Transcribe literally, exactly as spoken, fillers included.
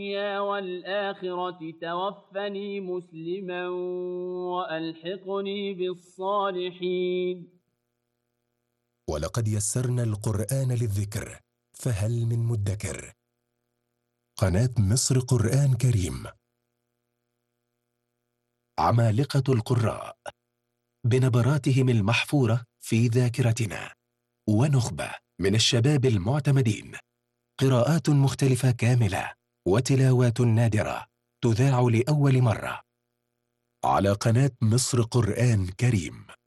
الدنيا والآخرة توفني مسلما وألحقني بالصالحين. ولقد يسرنا القرآن للذكر فهل من مدكر. قناة مصر قرآن كريم. عمالقة القراء بنبراتهم المحفورة في ذاكرتنا، ونخبة من الشباب المعتمدين، قراءات مختلفة كاملة وتلاوات نادرة تذاع لأول مرة على قناة مصر قرآن كريم.